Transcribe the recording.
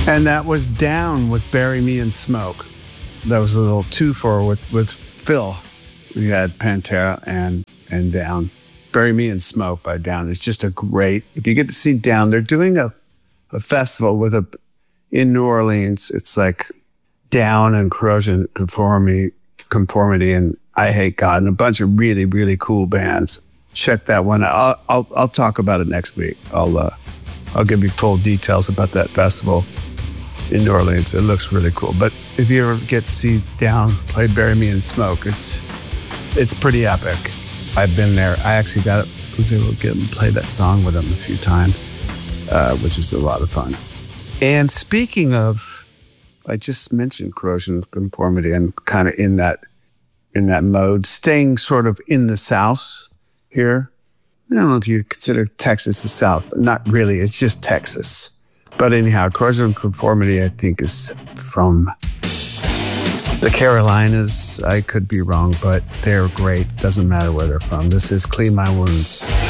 And that was Down with Bury Me in Smoke. That was a little 2-for with Phil. We had Pantera and Down. Bury Me in Smoke by Down is just a great, if you get to see Down, they're doing a festival in New Orleans. It's like Down and Corrosion Conformity and I Hate God and a bunch of really, really cool bands. Check that one out. I'll talk about it next week. I'll give you full details about that festival in New Orleans. It looks really cool. But if you ever get to see Down play Bury Me in Smoke, it's pretty epic. I've been there. I actually was able to get and play that song with them a few times, which is a lot of fun. And speaking of, I just mentioned Corrosion Conformity and kind of in that mode, staying sort of in the South here. I don't know if you consider Texas the South. Not really. It's just Texas. But anyhow, Corrosion Conformity, I think, is from the Carolinas. I could be wrong, but they're great. Doesn't matter where they're from. This is Clean My Wounds.